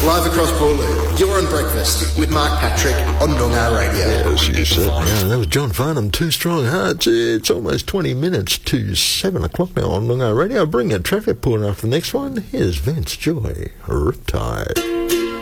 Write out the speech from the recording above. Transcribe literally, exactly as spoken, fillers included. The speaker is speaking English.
Live across Boorloo, you're on Breakfast with Mark Patrick on Noongar Radio. Yes, you certainly are. That was John Farnham, Two Strong Hearts. It's almost twenty minutes to seven o'clock now on Noongar Radio. I'll bring a traffic report after the next one. Here's Vance Joy, Riptide.